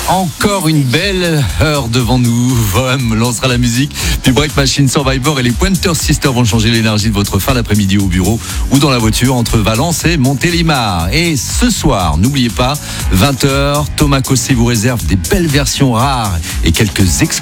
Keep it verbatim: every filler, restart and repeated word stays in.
Encore une belle heure devant nous. Vom lancera la musique du Break Machine Survivor et les Pointer Sisters vont changer l'énergie de votre fin d'après-midi au bureau ou dans la voiture entre Valence et Montélimar. Et ce soir, n'oubliez pas, vingt heures, Thomas Cossé vous réserve des belles versions rares et quelques exclusives